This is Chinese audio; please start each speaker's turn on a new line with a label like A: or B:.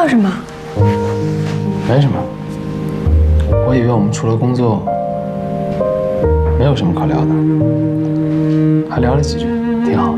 A: 笑什么？
B: 没什么。我以为我们除了工作，没有什么可聊的，还聊了几句，挺好。